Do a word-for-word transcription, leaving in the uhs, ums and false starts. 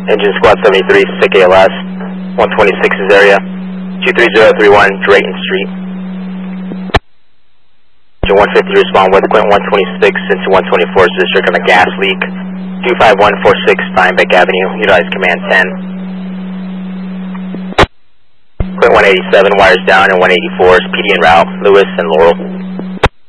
Engine Squad seventy-three, sick A L S, one twenty-six's area, two three zero three one Drayton Street. Engine one fifty, respond with Quint one twenty-six into one twenty-four's district on a gas leak, two five one four six Steinbeck Avenue, utilize command ten. Quint one eighty-seven, wires down, and one eighty-four's P D en route, Lewis and Laurel.